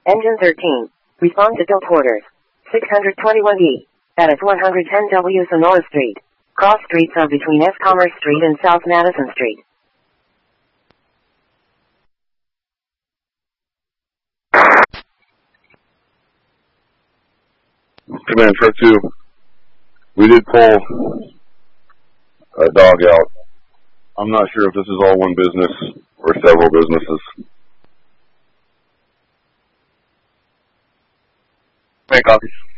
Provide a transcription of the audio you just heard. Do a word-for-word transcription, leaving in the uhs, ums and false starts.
Engine thirteen. Respond to Bill Porters. six twenty-one E. That is one ten W Sonora Street. Cross streets are between S. Commerce Street and South Madison Street. Command Truck two. We did pull a dog out. I'm not sure if this is all one business or several businesses. Make copies.